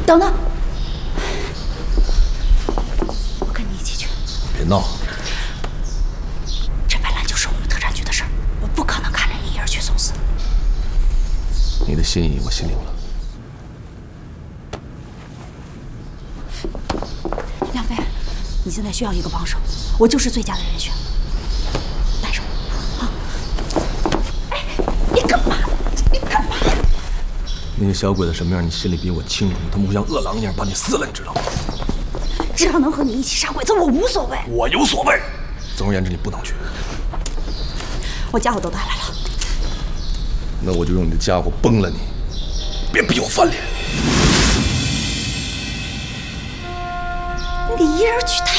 等等，我跟你一起去。 别闹！ 这本来就是我们特产局的事儿，我不可能看着你一人去送死。 你的心意我心领了。 梁飞，你现在需要一个帮手，我就是最佳的人选。带上我啊！哎，你干嘛？你干嘛？ 那些小鬼子什么样，你心里比我清楚。他们会像饿狼一样把你撕了，你知道吗？ 只要能和你一起杀鬼子，我无所谓。 我有所谓。总而言之，你不能去。 我家伙都带来了。 那我就用你的家伙崩了你，别逼我翻脸。 你一人去太